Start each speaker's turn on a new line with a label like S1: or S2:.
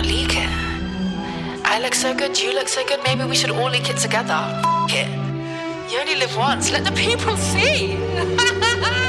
S1: leak it. I look so good, you look so good, maybe we should all leak it together. F it. You only live once, let the people see.